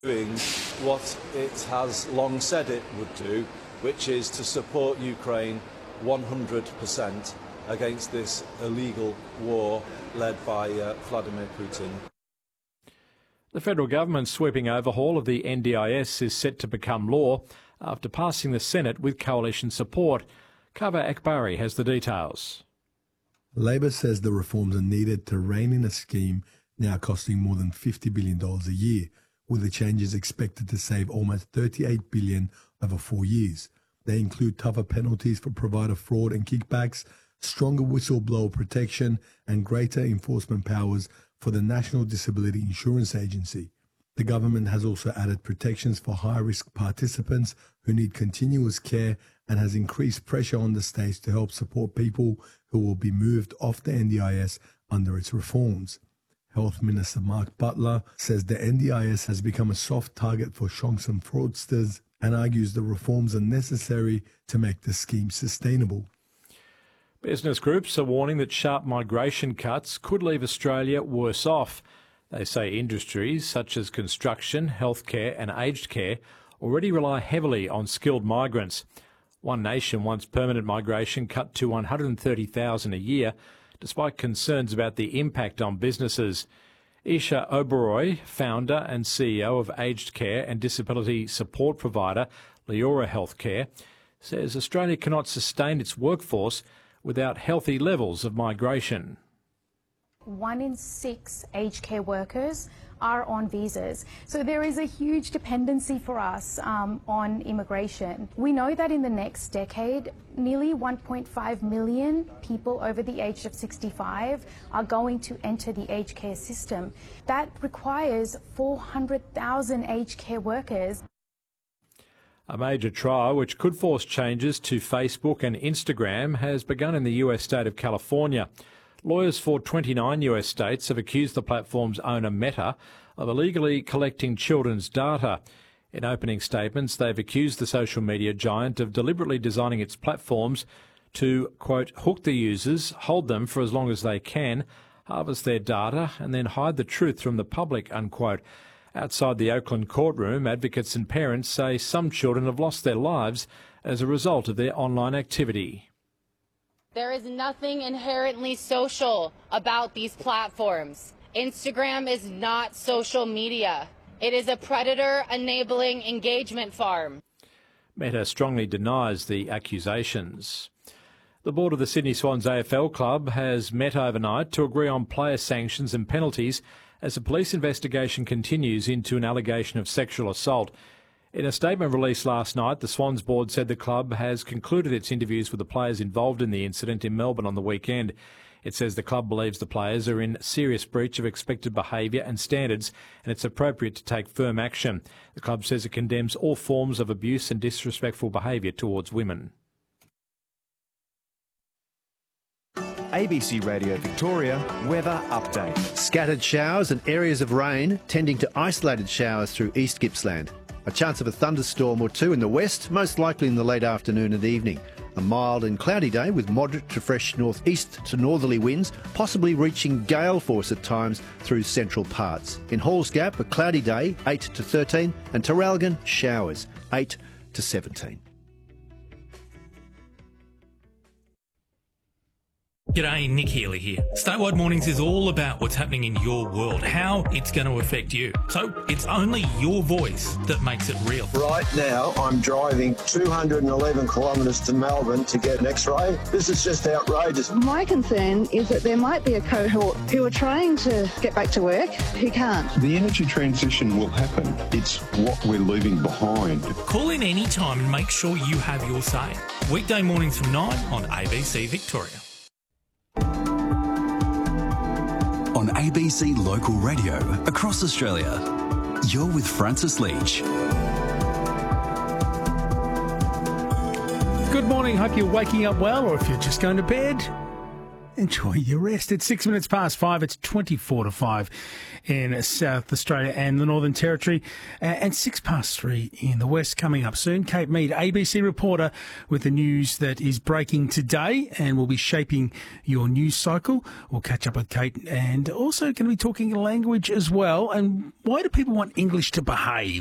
doing what it has long said it would do, which is to support Ukraine 100% against this illegal war led by Vladimir Putin. The federal government's sweeping overhaul of the NDIS is set to become law after passing the Senate with coalition support. Kava Akbari has the details. Labor says the reforms are needed to rein in a scheme now costing more than $50 billion a year, with the changes expected to save almost $38 billion over 4 years. They include tougher penalties for provider fraud and kickbacks, stronger whistleblower protection, and greater enforcement powers for the National Disability Insurance Agency. The government has also added protections for high-risk participants who need continuous care and has increased pressure on the states to help support people who will be moved off the NDIS under its reforms. Health Minister Mark Butler says the NDIS has become a soft target for shonks and fraudsters and argues the reforms are necessary to make the scheme sustainable. Business groups are warning that sharp migration cuts could leave Australia worse off. They say industries such as construction, healthcare and aged care already rely heavily on skilled migrants. One Nation wants permanent migration cut to 130,000 a year, despite concerns about the impact on businesses. Isha Oberoi, founder and CEO of aged care and disability support provider Leora Healthcare, says Australia cannot sustain its workforce without healthy levels of migration. 1 in 6 aged care workers are on visas. So there is a huge dependency for us on immigration. We know that in the next decade, nearly 1.5 million people over the age of 65 are going to enter the aged care system. That requires 400,000 aged care workers. A major trial which could force changes to Facebook and Instagram has begun in the US state of California. Lawyers for 29 US states have accused the platform's owner, Meta, of illegally collecting children's data. In opening statements, they've accused the social media giant of deliberately designing its platforms to, quote, hook the users, hold them for as long as they can, harvest their data, and then hide the truth from the public, unquote. Outside the Oakland courtroom, advocates and parents say some children have lost their lives as a result of their online activity. There is nothing inherently social about these platforms. Instagram is not social media. It is a predator-enabling engagement farm. Meta strongly denies the accusations. The board of the Sydney Swans AFL club has met overnight to agree on player sanctions and penalties as a police investigation continues into an allegation of sexual assault. In a statement released last night, the Swans board said the club has concluded its interviews with the players involved in the incident in Melbourne on the weekend. It says the club believes the players are in serious breach of expected behaviour and standards, and it's appropriate to take firm action. The club says it condemns all forms of abuse and disrespectful behaviour towards women. ABC Radio Victoria weather update. Scattered showers and areas of rain tending to isolated showers through East Gippsland. A chance of a thunderstorm or two in the west, most likely in the late afternoon and evening. A mild and cloudy day with moderate to fresh northeast to northerly winds, possibly reaching gale force at times through central parts. In Halls Gap, a cloudy day, 8 to 13, and Terralgan, showers, 8 to 17. G'day, Nick Healy here. Statewide Mornings is all about what's happening in your world, how it's going to affect you. So it's only your voice that makes it real. Right now, I'm driving 211 kilometres to Melbourne to get an X-ray. This is just outrageous. My concern is that there might be a cohort who are trying to get back to work who can't. The energy transition will happen. It's what we're leaving behind. Call in any time and make sure you have your say. Weekday mornings from 9 on ABC Victoria. On ABC Local Radio across Australia, you're with Francis Leach. Good morning. Hope you're waking up well, or if you're just going to bed, enjoy your rest. It's 6 minutes past 5. It's 24 to 5 in South Australia and the Northern Territory, and 6 past 3 in the West. Coming up soon, Kate Mead, ABC reporter, with the news that is breaking today and will be shaping your news cycle. We'll catch up with Kate, and also going to be talking language as well. And why do people want English to behave?